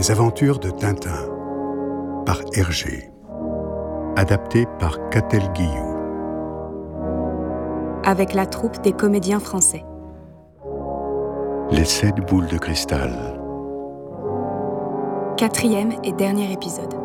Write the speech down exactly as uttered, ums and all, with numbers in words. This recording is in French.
Les aventures de Tintin, par Hergé. Adapté par Catel Guillou. Avec la troupe des comédiens français. Les sept boules de cristal. Quatrième et dernier épisode.